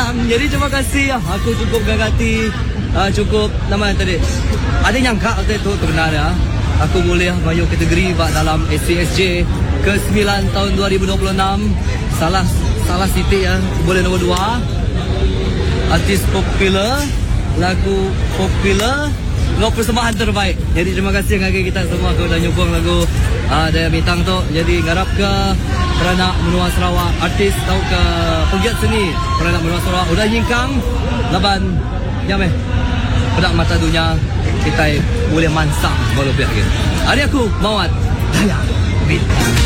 datang. Jadi terima kasih. Aku cukup gagati. Cukup nama tadi. Ada nyangka waktu itu benar ya. Aku boleh masuk kategori dalam SCSJ ke-9 tahun 2026. Salah titik ya. Boleh nombor 2. Artis popular, lagu popular, lagu persembahan terbaik. Jadi terima kasih kepada kita semua yang dah nyokong lagu Daya Bintang tu. Jadi ngarap ke Peranak Menua Sarawak, artis atau ke pegiat seni Peranak Menua Sarawak udah nyingkang laban jameh pedak mata dunia kita boleh mansang walau biar. Hari aku Mawat Daya Bintang.